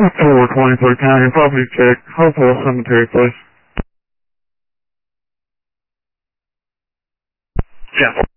4 23 County, property check, Hopewell Cemetery, please. Yeah.